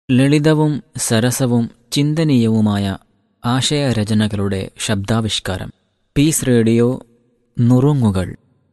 ലളിതവും സരസവും ചിന്തനീയവുമായ ആശയരചനകളുടെ ശബ്ദാവിഷ്കാരം. Piece radio നുറുങ്ങുകൾ.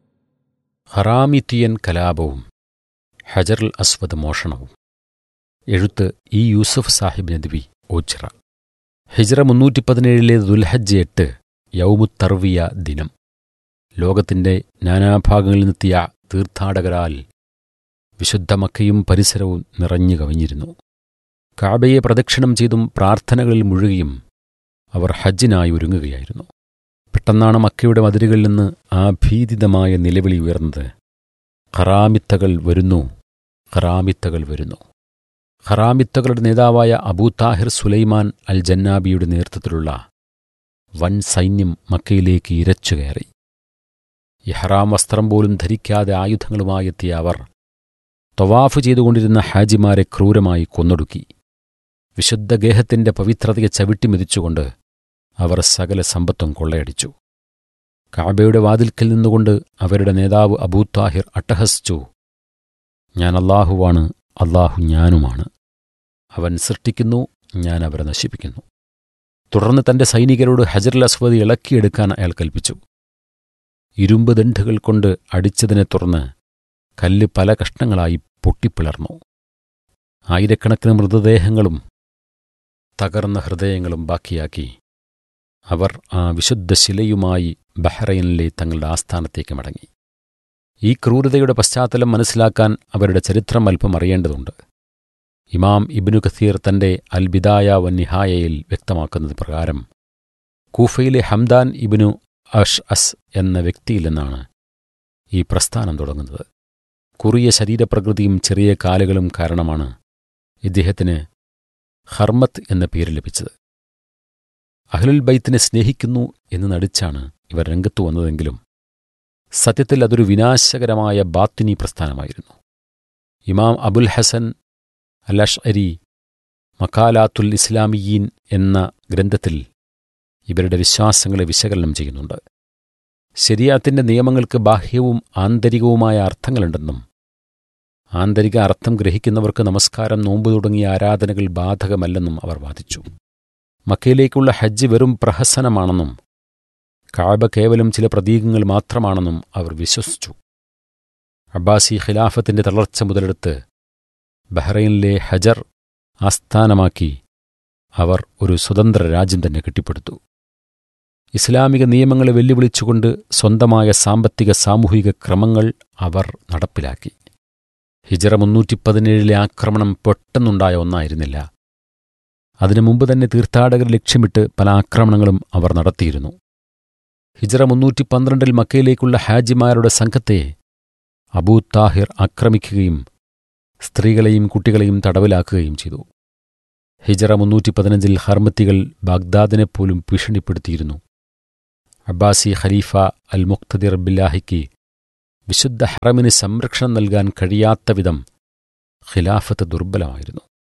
ഹറാമിത്തിയൻ കലാപവും ഹജറുൽ അസ്വദ് മോഷണവും. എഴുത്ത് ഇ യൂസുഫ് സാഹിബ് നദ്വി, ഓച്ചിറ. ഹിജ്റ 317 ദുൽഹജ്ജ് 8 യൗമുത്തർവിയ ദിനം. ലോകത്തിന്റെ നാനാഭാഗങ്ങളിൽ നിന്നെത്തിയ തീർത്ഥാടകരാൽ വിശുദ്ധ മക്കയും പരിസരവും നിറഞ്ഞു കവിഞ്ഞിരുന്നു. കഅബയെ പ്രദക്ഷിണം ചെയ്തും പ്രാർത്ഥനകളിൽ മുഴുകിയും അവർ ഹജ്ജിനായി ഒരുങ്ങുകയായിരുന്നു. പെട്ടെന്നാണ് മക്കയുടെ മതിലുകളിൽ നിന്ന് ആ ഭീതിതമായ നിലവിളി ഉയർന്നത്: ഖറാമിത്തകൾ വരുന്നു, ഖറാമിത്തകൾ വരുന്നു. ഖറാമിത്തകളുടെ നേതാവായ അബൂ താഹിർ സുലൈമാൻ അൽ ജന്നാബിയുടെ നേതൃത്വത്തിലുള്ള വൻ സൈന്യം മക്കയിലേക്ക് ഇരച്ചുകയറി. ഇഹ്റാം വസ്ത്രം പോലും ധരിക്കാതെ ആയുധങ്ങളുമായെത്തിയ അവർ തവാഫ് ചെയ്തുകൊണ്ടിരുന്ന ഹാജിമാരെ ക്രൂരമായി കൊന്നൊടുക്കി. വിശുദ്ധ ഗേഹത്തിന്റെ പവിത്രതയെ ചവിട്ടിമെതിച്ചുകൊണ്ട് അവർ സകല സമ്പത്തും കൊള്ളയടിച്ചു. കഅബയുടെ വാതിൽക്കൽ നിന്നുകൊണ്ട് അവരുടെ നേതാവ് അബൂ താഹിർ അട്ടഹസിച്ചു: ഞാൻ അല്ലാഹുവാണ്, അല്ലാഹു ഞാനുമാണ്. അവൻ സൃഷ്ടിക്കുന്നു, ഞാൻ അവരെ നശിപ്പിക്കുന്നു. തുടർന്ന് തന്റെ സൈനികരോട് ഹജറുൽ അസ്വദ് ഇളക്കിയെടുക്കാൻ അയാൾ കൽപ്പിച്ചു. ഇരുമ്പ് ദണ്ഡുകൾ കൊണ്ട് അടിച്ചതിനെ തുടർന്ന് കല്ല് പല കഷ്ണങ്ങളായി പൊട്ടിപ്പിളർന്നു. ആയിരക്കണക്കിന് മൃതദേഹങ്ങളും തകർന്ന ഹൃദയങ്ങളും ബാക്കിയാക്കി അവർ ആ വിശുദ്ധ ശിലയുമായി ബഹ്റൈനിലെ തങ്ങളുടെ ആസ്ഥാനത്തേക്ക് മടങ്ങി. ഈ ക്രൂരതയുടെ പശ്ചാത്തലം മനസ്സിലാക്കാൻ അവരുടെ ചരിത്രം അല്പം അറിയേണ്ടതുണ്ട്. ഇമാം ഇബ്നു കസീർ തന്റെ അൽ ബിദായ വന്നിഹായയിൽ വ്യക്തമാക്കുന്നത് പ്രകാരം കൂഫയിലെ ഹംദാൻ ഇബ്നു അഷ്അസ് എന്ന വ്യക്തിയിൽ നിന്നാണ് ഈ പ്രസ്ഥാനം തുടങ്ങുന്നത്. കുറിയ ശരീരപ്രകൃതിയും ചെറിയ കാലുകളും കാരണമാണ് ഇദ്ദേഹത്തിന് ഹർമത്ത് എന്ന പേര് ലഭിച്ചത്. അഹ്ലുൽ ബൈത്തിനെ സ്നേഹിക്കുന്നു എന്ന് നടിച്ചാണ് ഇവർ രംഗത്തു വന്നതെങ്കിലും സത്യത്തിൽ അതൊരു വിനാശകരമായ ബാത്തിനി പ്രസ്ഥാനമായിരുന്നു. ഇമാം അബുൽ ഹസൻ അൽ അശ്അരി മഖാലാത്തുൽ ഇസ്ലാമിയീൻ എന്ന ഗ്രന്ഥത്തിൽ ഇവരുടെ വിശ്വാസങ്ങളെ വിശകലനം ചെയ്യുന്നുണ്ട്. ശരിയാത്തിന്റെ നിയമങ്ങൾക്ക് ബാഹ്യവും ആന്തരികവുമായ അർത്ഥങ്ങളുണ്ടെന്നും ആന്തരിക അർത്ഥം ഗ്രഹിക്കുന്നവർക്ക് നമസ്കാരം, നോമ്പ് തുടങ്ങിയ ആരാധനകൾ ബാധകമല്ലെന്നും അവർ വാദിച്ചു. മക്കയിലേക്കുള്ള ഹജ്ജ് വെറും പ്രഹസനമാണെന്നും കഅബ കേവലം ചില പ്രതീകങ്ങൾ മാത്രമാണെന്നും അവർ വിശ്വസിച്ചു. അബ്ബാസി ഖിലാഫത്തിന്റെ തളർച്ച മുതലെടുത്ത് ബഹ്റൈനിലെ ഹജർ ആസ്ഥാനമാക്കി അവർ ഒരു സ്വതന്ത്ര രാജ്യം തന്നെ കെട്ടിപ്പടുത്തു. ഇസ്ലാമിക നിയമങ്ങളെ വെല്ലുവിളിച്ചുകൊണ്ട് സ്വന്തമായ സാമ്പത്തിക സാമൂഹിക ക്രമങ്ങൾ അവർ നടപ്പിലാക്കി. ഹിജ്റ 317 ആക്രമണം പെട്ടെന്നുണ്ടായ ഒന്നായിരുന്നില്ല. അതിനു മുമ്പ് തന്നെ തീർത്ഥാടകർ ലക്ഷ്യമിട്ട് പല ആക്രമണങ്ങളും അവർ നടത്തിയിരുന്നു. ഹിജ്റ 312 മക്കയിലേക്കുള്ള ഹാജിമാരുടെ സംഘത്തെ അബൂ താഹിർ ആക്രമിക്കുകയും സ്ത്രീകളെയും കുട്ടികളെയും തടവിലാക്കുകയും ചെയ്തു. ഹിജ്റ 315 ഹർമത്തികൾ ബാഗ്ദാദിനെപ്പോലും ഭീഷണിപ്പെടുത്തിയിരുന്നു. അബ്ബാസി ഖലീഫ അൽ മുഖ്തദിർ ബില്ലാഹിക്ക് വിശുദ്ധ ഹറമിന് സംരക്ഷണം നൽകാൻ കഴിയാത്ത വിധം ഖിലാഫത്ത് ദുർബലമായിരുന്നു.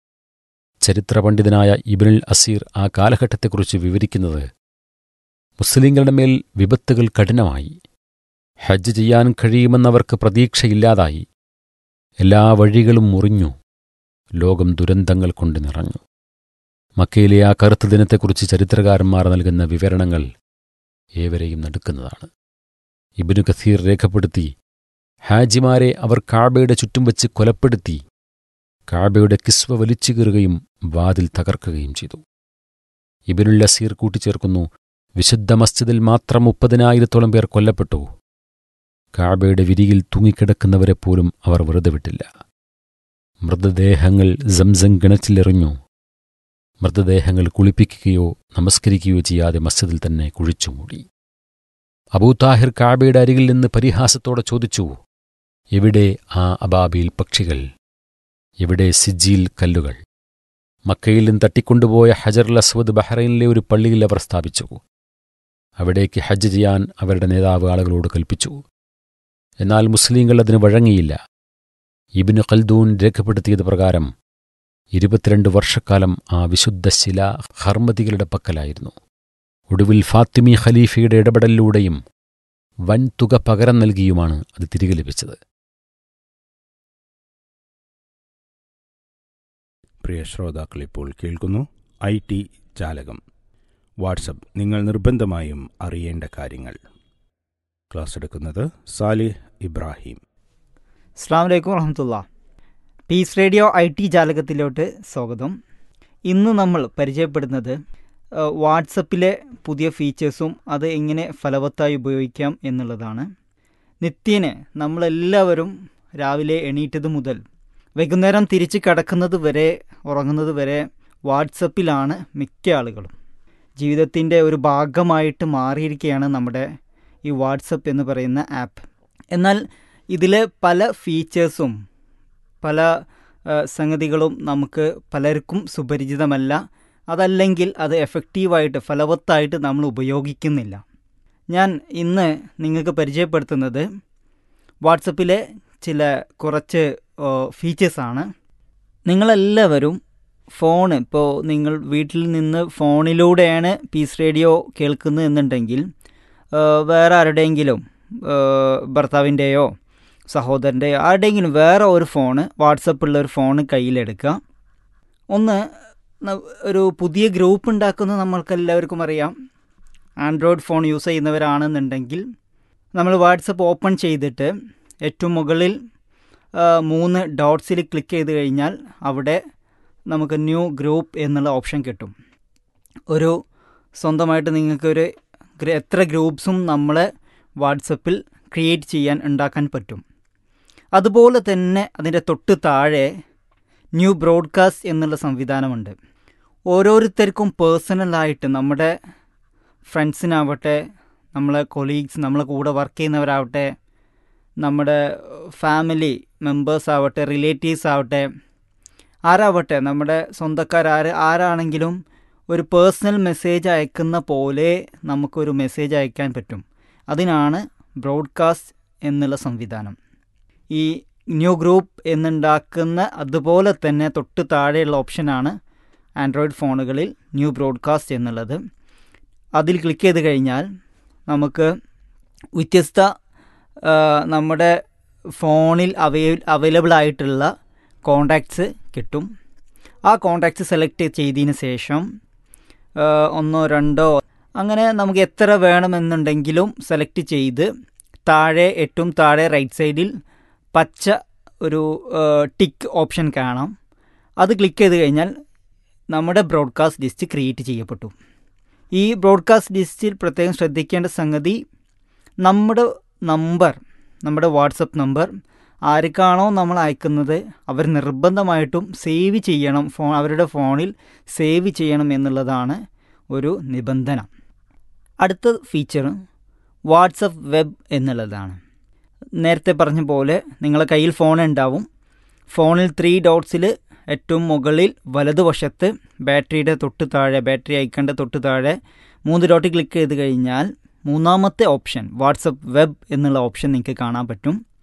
ചരിത്ര പണ്ഡിതനായ ഇബ്നുൽ അസീർ ആ കാലഘട്ടത്തെക്കുറിച്ച് വിവരിക്കുന്നത്: മുസ്ലിങ്ങളുടെ മേൽ വിപത്തുകൾ കഠിനമായി, ഹജ്ജ് ചെയ്യാൻ കഴിയുമെന്നവർക്ക് പ്രതീക്ഷയില്ലാതായി, എല്ലാ വഴികളും മുറിഞ്ഞു, ലോകം ദുരന്തങ്ങൾ കൊണ്ട് നിറഞ്ഞു. മക്കയിലെ ആ കറുത്ത ദിനത്തെക്കുറിച്ച് ചരിത്രകാരന്മാർ നൽകുന്ന വിവരണങ്ങൾ ഏവരെയും നടുക്കുന്നതാണ്. ഇബ്നു കസീർ രേഖപ്പെടുത്തി: ഹാജിമാരെ അവർ കഅബയുടെ ചുറ്റും വച്ച് കൊലപ്പെടുത്തി, കഅബയുടെ കിസ്വ വലിച്ചു കീറുകയും വാതിൽ തകർക്കുകയും ചെയ്തു. ഇബ്നുൽ അസീർ കൂട്ടിച്ചേർക്കുന്നു: വിശുദ്ധ മസ്ജിദിൽ മാത്രം 30,000-ഓളം പേർ കൊല്ലപ്പെട്ടു. കഅബയുടെ വിരിയിൽ തൂങ്ങിക്കിടക്കുന്നവരെപ്പോലും അവർ വെറുതെ വിട്ടില്ല. മൃതദേഹങ്ങൾ സംസം കിണറ്റിലെറിഞ്ഞു. മൃതദേഹങ്ങൾ കുളിപ്പിക്കുകയോ നമസ്കരിക്കുകയോ ചെയ്യാതെ മസ്ജിദിൽ തന്നെ കുഴിച്ചുമൂടി. അബൂ താഹിർ കഅബയുടെ അരികിൽ നിന്ന് പരിഹാസത്തോടെ ചോദിച്ചു: എവിടെ ആ അബാബീൽ പക്ഷികൾ? എവിടെ സിജീൽ കല്ലുകൾ? മക്കയിൽ നിന്ന് തട്ടിക്കൊണ്ടുപോയ ഹജറുൽ അസ്വദ് ബഹ്റൈനിലെ ഒരു പള്ളിയിൽ അവർ സ്ഥാപിച്ചു. അവിടേക്ക് ഹജ്ജ് ചെയ്യാൻ അവരുടെ നേതാവ് ആളുകളോട് കൽപ്പിച്ചു. എന്നാൽ മുസ്ലിങ്ങൾ അതിന് വഴങ്ങിയില്ല. ഇബ്നു ഖൽദൂൻ രേഖപ്പെടുത്തിയത് പ്രകാരം 22 വർഷക്കാലം ആ വിശുദ്ധ ശില ഹർമതികളുടെ പക്കലായിരുന്നു. ഒടുവിൽ ഫാത്തിമി ഖലീഫയുടെ ഇടപെടലിലൂടെയും വൻ തുക പകരം നൽകിയുമാണ് അത് തിരികെ ലഭിച്ചത്. പ്രിയ ശ്രോതാക്കൾ ഇപ്പോൾ കേൾക്കുന്നു IT ജാലകം. വാട്സപ്പ് നിങ്ങൾ നിർബന്ധമായും അറിയേണ്ട കാര്യങ്ങൾ. ക്ലാസ് എടുക്കുന്നത് സാലിഹ് ഇബ്രാഹിം. അസ്സലാമു അലൈക്കും വറഹ്മത്തുള്ളാഹി. പീസ് റേഡിയോ IT ജാലകത്തിലോട്ട് സ്വാഗതം. ഇന്ന് നമ്മൾ പരിചയപ്പെടുന്നത് വാട്സപ്പിലെ പുതിയ ഫീച്ചേഴ്സും അത് എങ്ങനെ ഫലവത്തായി ഉപയോഗിക്കാം എന്നുള്ളതാണ്. നിത്യേന നമ്മളെല്ലാവരും രാവിലെ എണീറ്റത് മുതൽ വൈകുന്നേരം തിരിച്ച് കിടക്കുന്നത് വരെ ഉറങ്ങുന്നത് വരെ വാട്സപ്പിലാണ് മിക്ക ആളുകളും. ജീവിതത്തിൻ്റെ ഒരു ഭാഗമായിട്ട് മാറിയിരിക്കുകയാണ് നമ്മുടെ ഈ വാട്സപ്പ് എന്ന് പറയുന്ന ആപ്പ്. എന്നാൽ ഇതിലെ പല ഫീച്ചേഴ്സും പല സംഗതികളും നമുക്ക് പലർക്കും സുപരിചിതമല്ല. അതല്ലെങ്കിൽ അത് എഫക്റ്റീവായിട്ട് ഫലവത്തായിട്ട് നമ്മൾ ഉപയോഗിക്കുന്നില്ല. ഞാൻ ഇന്ന് നിങ്ങൾക്ക് പരിചയപ്പെടുത്തുന്നത് വാട്സപ്പിലെ കുറച്ച് ഫീച്ചേഴ്സാണ്. നിങ്ങളെല്ലാവരും ഇപ്പോൾ നിങ്ങൾ വീട്ടിൽ നിന്ന് ഫോണിലൂടെയാണ് പീസ് റേഡിയോ കേൾക്കുന്നത് എന്നുണ്ടെങ്കിൽ വേറെ ആരുടെയെങ്കിലും ഭർത്താവിൻ്റെയോ സഹോദരൻ്റെയോ ആരുടെയെങ്കിലും വേറെ ഒരു ഫോണ്, വാട്സപ്പുള്ള ഒരു ഫോണ് കയ്യിലെടുക്കുക. ഒരു പുതിയ ഗ്രൂപ്പ് ഉണ്ടാക്കുന്നത് നമ്മൾക്കെല്ലാവർക്കും അറിയാം. ആൻഡ്രോയിഡ് ഫോൺ യൂസ് ചെയ്യുന്നവരാണെന്നുണ്ടെങ്കിൽ നമ്മൾ വാട്സപ്പ് ഓപ്പൺ ചെയ്തിട്ട് ഏറ്റവും മുകളിൽ 3 ഡോട്ട്സിൽ ക്ലിക്ക് ചെയ്ത് കഴിഞ്ഞാൽ അവിടെ നമുക്ക് ന്യൂ ഗ്രൂപ്പ് എന്നുള്ള ഓപ്ഷൻ കിട്ടും. സ്വന്തമായിട്ട് നിങ്ങൾക്കൊരു എത്ര ഗ്രൂപ്പ്സും നമ്മളെ വാട്സപ്പിൽ ഉണ്ടാക്കാൻ പറ്റും. അതുപോലെ തന്നെ അതിൻ്റെ തൊട്ട് താഴെ ന്യൂ ബ്രോഡ്കാസ്റ്റ് എന്നുള്ള സംവിധാനമുണ്ട്. ഓരോരുത്തർക്കും പേഴ്സണലായിട്ട് നമ്മുടെ ഫ്രണ്ട്സിനാവട്ടെ, നമ്മളെ കൊളീഗ്സ്, നമ്മളെ കൂടെ വർക്ക് ചെയ്യുന്നവരാവട്ടെ, നമ്മുടെ ഫാമിലി മെമ്പേഴ്സ് ആവട്ടെ, റിലേറ്റീവ്സ് ആവട്ടെ, ആരാവട്ടെ, നമ്മുടെ ആരാണെങ്കിലും ഒരു പേഴ്സണൽ മെസ്സേജ് അയക്കുന്ന പോലെ നമുക്കൊരു മെസ്സേജ് അയക്കാൻ പറ്റും. അതിനാണ് ബ്രോഡ്കാസ്റ്റ് എന്നുള്ള സംവിധാനം. ഈ ന്യൂ ഗ്രൂപ്പ് എന്നുണ്ടാക്കുന്ന അതുപോലെ തന്നെ തൊട്ട് താഴെയുള്ള ഓപ്ഷനാണ് ആൻഡ്രോയിഡ് ഫോണുകളിൽ ന്യൂ ബ്രോഡ്കാസ്റ്റ് എന്നുള്ളത്. അതിൽ ക്ലിക്ക് ചെയ്ത് കഴിഞ്ഞാൽ നമുക്ക് വ്യത്യസ്ത നമ്മുടെ ഫോണിൽ അവൈലബിൾ ആയിട്ടുള്ള കോണ്ടാക്ട്സ് കിട്ടും. ആ കോണ്ടാക്ട്സ് സെലക്ട് ചെയ്തതിന് ശേഷം 1 2 അങ്ങനെ നമുക്ക് എത്ര വേണമെന്നുണ്ടെങ്കിലും സെലക്ട് ചെയ്ത് ഏറ്റവും താഴെ റൈറ്റ് സൈഡിൽ പച്ച ഒരു ടിക്ക് ഓപ്ഷൻ കാണാം. അത് ക്ലിക്ക് ചെയ്ത് കഴിഞ്ഞാൽ നമ്മുടെ ബ്രോഡ്കാസ്റ്റ് ലിസ്റ്റ് ക്രിയേറ്റ് ചെയ്യപ്പെട്ടു. ഈ ബ്രോഡ്കാസ്റ്റ് ലിസ്റ്റിൽ പ്രത്യേകം ശ്രദ്ധിക്കേണ്ട സംഗതി, നമ്മുടെ വാട്സപ്പ് നമ്പർ ആർക്കാണോ നമ്മൾ അയക്കുന്നത് അവർ നിർബന്ധമായിട്ടും സേവ് ചെയ്യണം, അവരുടെ ഫോണിൽ സേവ് ചെയ്യണം എന്നുള്ളതാണ് ഒരു നിബന്ധന. അടുത്ത ഫീച്ചർ വാട്സപ്പ് വെബ് എന്നുള്ളതാണ്. നേരത്തെ പറഞ്ഞ പോലെ നിങ്ങളുടെ കയ്യിൽ ഫോൺ ഉണ്ടാവും. ഫോണിൽ 3 ഡോട്ട്സിൽ ഏറ്റവും മുകളിൽ വലതുവശത്ത് ബാറ്ററി ഐക്കണിൻ്റെ തൊട്ട് താഴെ 3 ഡോട്ട് ക്ലിക്ക് ചെയ്ത് കഴിഞ്ഞാൽ 3ാമത്തെ ഓപ്ഷൻ വാട്സപ്പ് വെബ് എന്നുള്ള ഓപ്ഷൻ നിങ്ങൾക്ക് കാണാൻ പറ്റും.